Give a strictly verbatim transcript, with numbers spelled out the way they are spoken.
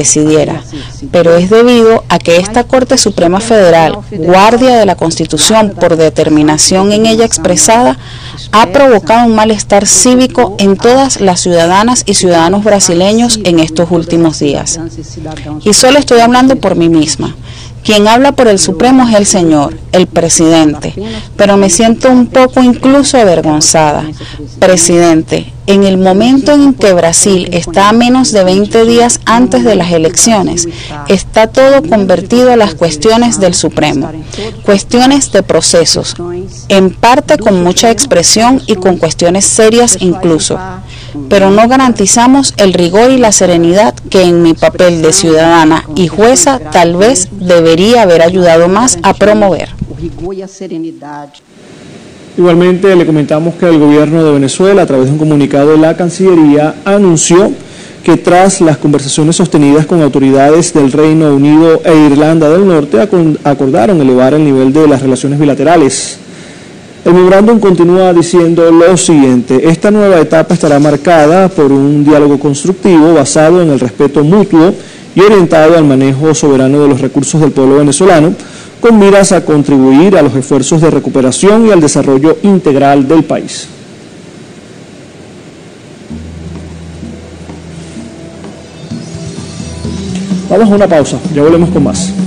decidiera, pero es debido a que esta Corte Suprema Federal, guardia de la Constitución por determinación en ella expresada, ha provocado un malestar cívico en todas las ciudadanas y ciudadanos brasileños en estos últimos días. Y solo estoy hablando por mí misma. Quien habla por el Supremo es el señor, el presidente, pero me siento un poco incluso avergonzada. Presidente, en el momento en que Brasil está a menos de veinte días antes de las elecciones, está todo convertido a las cuestiones del Supremo, cuestiones de procesos, en parte con mucha expresión y con cuestiones serias incluso, pero no garantizamos el rigor y la serenidad que en mi papel de ciudadana y jueza tal vez debería haber ayudado más a promover. Igualmente le comentamos que el gobierno de Venezuela, a través de un comunicado de la Cancillería, anunció que tras las conversaciones sostenidas con autoridades del Reino Unido e Irlanda del Norte, acordaron elevar el nivel de las relaciones bilaterales. El memorándum continúa diciendo lo siguiente: esta nueva etapa estará marcada por un diálogo constructivo basado en el respeto mutuo y orientado al manejo soberano de los recursos del pueblo venezolano, con miras a contribuir a los esfuerzos de recuperación y al desarrollo integral del país. Vamos a una pausa, ya volvemos con más.